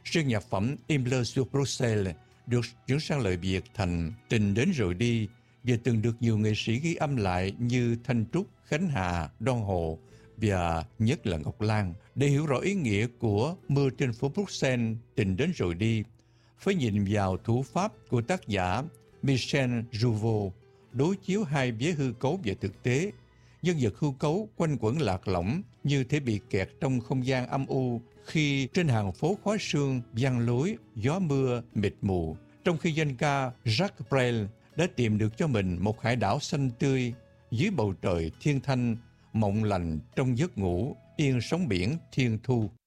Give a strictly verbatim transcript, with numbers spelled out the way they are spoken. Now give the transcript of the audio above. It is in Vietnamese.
Riêng nhạc phẩm Himmler sur Bruxelles được chuyển sang lời Việt thành Tình đến rồi đi và từng được nhiều nghệ sĩ ghi âm lại như Thanh Trúc, Khánh Hà, Đoan Hồ và nhất là Ngọc Lan. Để hiểu rõ ý nghĩa của Mưa trên phố Bruxelles, Tình đến rồi đi, phải nhìn vào thủ pháp của tác giả Michel Jouveau, đối chiếu hai vế hư cấu và thực tế. Nhân vật hư cấu quanh quẩn lạc lõng như thể bị kẹt trong không gian âm u khi trên hàng phố khói sương văng lối, gió mưa, mịt mù. Trong khi danh ca Jacques Brel đã tìm được cho mình một hải đảo xanh tươi dưới bầu trời thiên thanh, mộng lành trong giấc ngủ, yên sóng biển thiên thu.